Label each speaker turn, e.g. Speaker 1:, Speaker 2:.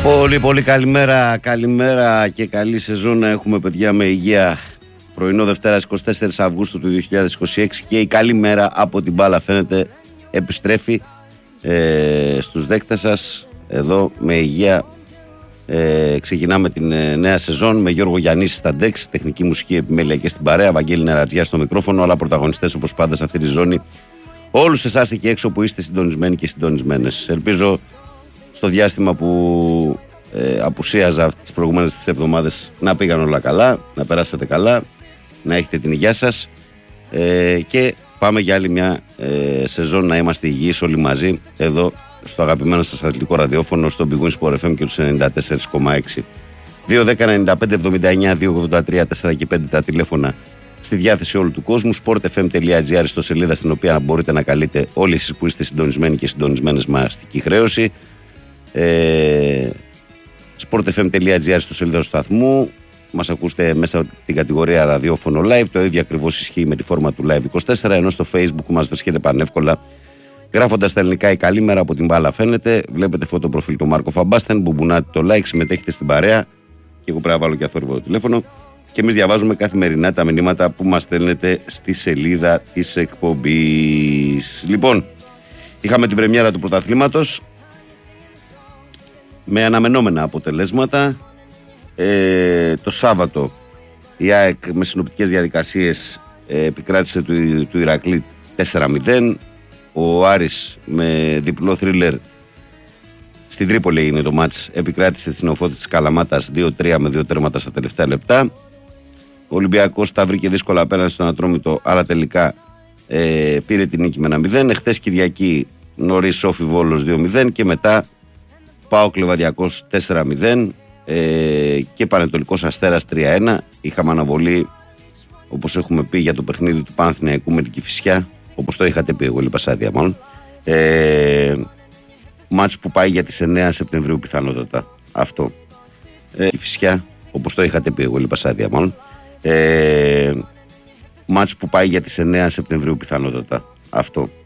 Speaker 1: Πολύ καλημέρα και καλή σεζόν να έχουμε, παιδιά, με υγεία. Πρωινό Δευτέρα 24 Αυγούστου του 2026 και η καλή μέρα από την μπάλα φαίνεται επιστρέφει στους δέκτες σας εδώ με υγεία. Ξεκινάμε την νέα σεζόν με Γιώργο Γιαννίση στα ντεξ, τεχνική μουσική επιμέλεια και στην παρέα, Βαγγέλη Νερατζιά στο μικρόφωνο, αλλά πρωταγωνιστές όπως πάντα σε αυτή τη ζώνη όλους εσάς εκεί έξω που είστε συντονισμένοι και συντονισμένες. Ελπίζω στο διάστημα που απουσίαζα τις προηγούμενες τις εβδομάδες να πήγαν όλα καλά, να περάσετε καλά, να έχετε την υγεία σας και πάμε για άλλη μια σεζόν να είμαστε υγιείς όλοι μαζί εδώ στο αγαπημένο σας αθλητικό ραδιόφωνο, στο Big Win Sport FM και τους 94,6. 2-10-95-79-283-4 και 5 τα τηλέφωνα στη διάθεση όλου του κόσμου. sportfm.gr στο σελίδα στην οποία μπορείτε να καλείτε όλοι εσείς που είστε συντονισμένοι και συντονισμένες με αστική χρέωση. sportfm.gr στο σελίδα του σταθμού. Μας ακούστε μέσα από την κατηγορία ραδιόφωνο live. Το ίδιο ακριβώς ισχύει με τη φόρμα του live 24, ενώ στο facebook μας βρίσκεται πανεύκολα γράφοντας τα ελληνικά η καλή μέρα από την μπάλα φαίνεται. Βλέπετε φωτοπροφίλ του Μάρκο Φαμπάστεν, μπουμπουνάτε το like, συμμετέχετε στην παρέα και εγώ πρέπει να βάλω και αθόρυβο το τηλέφωνο και εμείς διαβάζουμε καθημερινά τα μηνύματα που μας στέλνετε στη σελίδα της εκπομπής. Λοιπόν, είχαμε την πρεμιέρα του πρωταθλήματος με αναμενόμενα αποτελέσματα. Το Σάββατο η ΑΕΚ με συνοπτικές διαδικασίες επικράτησε του Ηρακλή 4-0. Ο Άρης με διπλό θρίλερ στην Τρίπολη είναι το μάτς, επικράτησε της Νεοφώτης της Καλαμάτας 2-3 με 2 τέρματα στα τελευταία λεπτά. Ο Ολυμπιακός τα βρήκε δύσκολα απέναντι στον Ατρόμητο, αλλά τελικά πήρε την νίκη με 1-0. Εχθές Κυριακή νωρίς Σόφι Βόλος 2-0 και μετά ΠΑΟΚ Λεβαδιακός 4-0 και Πανετολικός Αστέρας 3-1. Είχαμε αναβολή, όπως έχουμε πει, για το παιχνίδι του Παναθηναϊκού με την Κηφισιά, όπως το είχατε πει, εγώ λείπα σάδια μάλλον. Μάτς που πάει για τις 9 Σεπτεμβρίου πιθανότατα αυτό. Κηφισιά, όπως το είχατε πει, εγώ λείπα σάδια μάλλον. Μάτς που πάει για τις 9 Σεπτεμβρίου πιθανότατα αυτό.